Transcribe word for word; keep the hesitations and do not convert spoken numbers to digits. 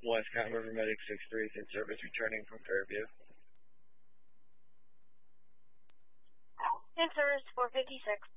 Westcott River Medic six three, in service returning from Fairview. In service four fifty-six.